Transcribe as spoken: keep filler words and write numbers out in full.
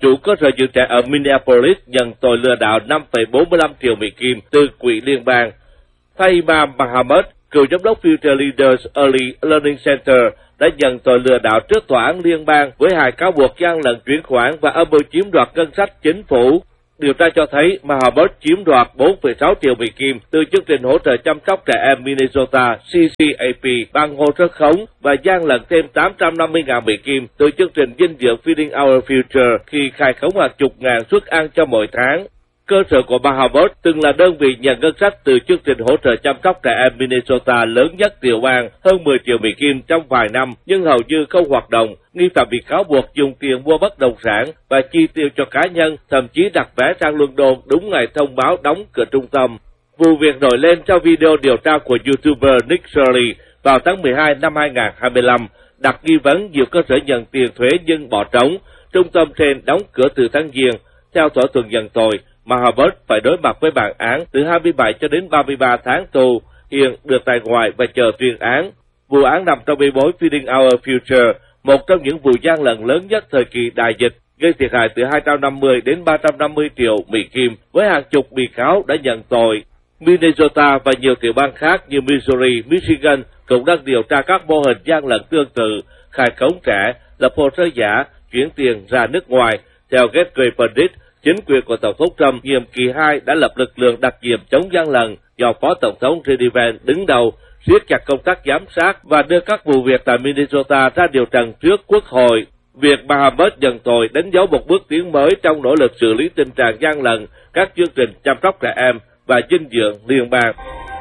chủ cơ sở dưỡng trẻ ở Minneapolis nhận tội lừa đảo năm phẩy bốn mươi lăm triệu Mỹ Kim từ quỹ liên bang. Fahima Mohammed, cựu giám đốc Future Leaders Early Learning Center, đã nhận tội lừa đảo trước tòa án liên bang với hai cáo buộc gian lận chuyển khoản và âm mưu chiếm đoạt ngân sách chính phủ. Điều tra cho thấy Mohammed chiếm đoạt bốn phẩy sáu triệu Mỹ Kim từ chương trình hỗ trợ chăm sóc trẻ em Minnesota C C A P bằng hồ sơ khống và gian lận thêm tám trăm năm mươi nghìn Mỹ Kim từ chương trình dinh dưỡng Feeding Our Future khi khai khống hàng chục ngàn suất ăn cho mỗi tháng. Cơ sở của Mohammed từng là đơn vị nhận ngân sách từ chương trình hỗ trợ chăm sóc trẻ em Minnesota lớn nhất tiểu bang, hơn mười triệu Mỹ Kim trong vài năm, nhưng hầu như không hoạt động. Nghi phạm bị cáo buộc dùng tiền mua bất động sản và chi tiêu cho cá nhân, thậm chí đặt vé sang London đúng ngày thông báo đóng cửa trung tâm. Vụ việc nổi lên sau video điều tra của YouTuber Nick Shirley vào tháng mười hai năm hai nghìn không trăm hai mươi lăm, đặt nghi vấn nhiều cơ sở nhận tiền thuế nhưng bỏ trống. Trung tâm trên đóng cửa từ tháng Giêng. Theo thỏa thuận nhận tội, Mohammed phải đối mặt với bản án từ hai mươi bảy cho đến ba mươi ba tháng tù, hiện được tại ngoại và chờ tuyên án. Vụ án nằm trong bê bối Feeding Our Future, một trong những vụ gian lận lớn nhất thời kỳ đại dịch, gây thiệt hại từ hai trăm năm mươi đến ba trăm năm mươi triệu Mỹ Kim, với hàng chục bị cáo đã nhận tội. Minnesota và nhiều tiểu bang khác như Missouri, Michigan cũng đang điều tra các mô hình gian lận tương tự, khai khống trẻ, lập hồ sơ giả, chuyển tiền ra nước ngoài. Theo Gateway Pundit, chính quyền của Tổng thống Trump nhiệm kỳ hai đã lập lực lượng đặc nhiệm chống gian lận do Phó Tổng thống J D Vance đứng đầu, siết chặt công tác giám sát và đưa các vụ việc tại Minnesota ra điều trần trước Quốc hội. Việc Mohammed nhận tội đánh dấu một bước tiến mới trong nỗ lực xử lý tình trạng gian lận các chương trình chăm sóc trẻ em và dinh dưỡng liên bang.